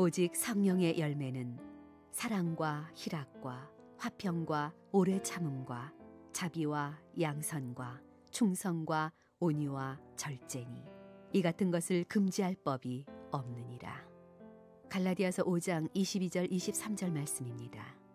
오직 성령의 열매는 사랑과 희락과 화평과 오래 참음과 자비와 양선과 충성과 온유와 절제니 이 같은 것을 금지할 법이 없느니라. 갈라디아서 5장 22절 23절 말씀입니다.